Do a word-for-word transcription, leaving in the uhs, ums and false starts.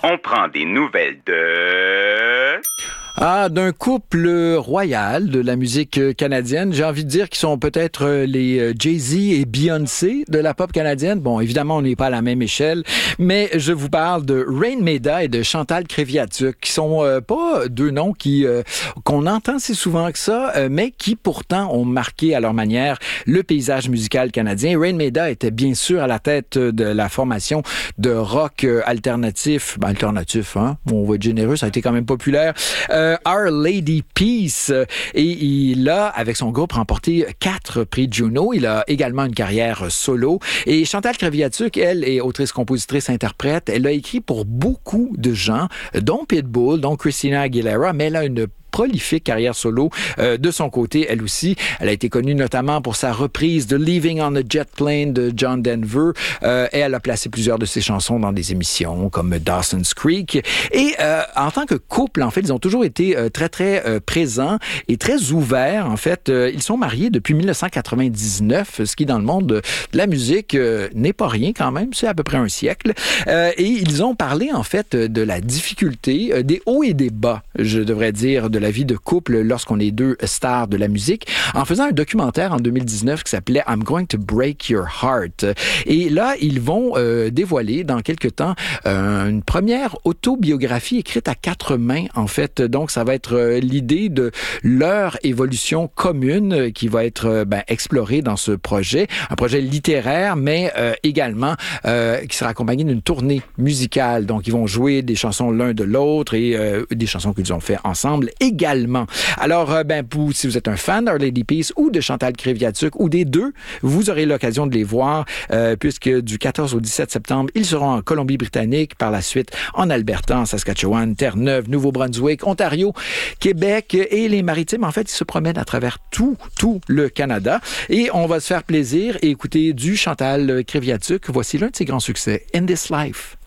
On prend des nouvelles de... Ah, d'un couple royal de la musique canadienne. J'ai envie de dire qu'ils sont peut-être les Jay-Z et Beyoncé de la pop canadienne. Bon, évidemment, on n'est pas à la même échelle, mais je vous parle de Rain Maida et de Chantal Kreviazuk, qui sont euh, pas deux noms qui euh, qu'on entend si souvent que ça, euh, mais qui pourtant ont marqué à leur manière le paysage musical canadien. Rain Maida était bien sûr à la tête de la formation de rock alternatif, ben, alternatif, hein, on va être généreux, ça a été quand même populaire. Euh, Our Lady Peace. Et il a, avec son groupe, remporté quatre prix Juno. Il a également une carrière solo. Et Chantal Kreviazuk, elle, est autrice, compositrice, interprète. Elle a écrit pour beaucoup de gens, dont Pitbull, dont Christina Aguilera, mais elle a une prolifique carrière solo euh, de son côté, elle aussi. Elle a été connue notamment pour sa reprise de Leaving on a Jet Plane de John Denver euh, et elle a placé plusieurs de ses chansons dans des émissions comme Dawson's Creek. Et euh, en tant que couple, en fait, ils ont toujours été euh, très, très euh, présents et très ouverts. En fait, euh, ils sont mariés depuis dix-neuf cent quatre-vingt-dix-neuf, ce qui, dans le monde de, de la musique, euh, n'est pas rien quand même. C'est à peu près un siècle. Euh, et ils ont parlé, en fait, de la difficulté, euh, des hauts et des bas, je devrais dire, de la vie de couple lorsqu'on est deux stars de la musique, en faisant un documentaire en deux mille dix-neuf qui s'appelait I'm Going to Break Your Heart. Et là, ils vont euh, dévoiler dans quelques temps euh, une première autobiographie écrite à quatre mains, en fait. Donc, ça va être euh, l'idée de leur évolution commune qui va être euh, ben, explorée dans ce projet. Un projet littéraire, mais euh, également euh, qui sera accompagné d'une tournée musicale. Donc, ils vont jouer des chansons l'un de l'autre et euh, des chansons qu'ils ont fait ensemble également. Alors, euh, ben, pour, si vous êtes un fan d'Our Lady Peace ou de Chantal Kreviazuk ou des deux, vous aurez l'occasion de les voir euh, puisque du quatorze au dix-sept septembre, ils seront en Colombie-Britannique, par la suite en Alberta, en Saskatchewan, Terre-Neuve, Nouveau-Brunswick, Ontario, Québec et les Maritimes. En fait, ils se promènent à travers tout, tout le Canada et on va se faire plaisir et écouter du Chantal Kreviazuk. Voici l'un de ses grands succès, In This Life.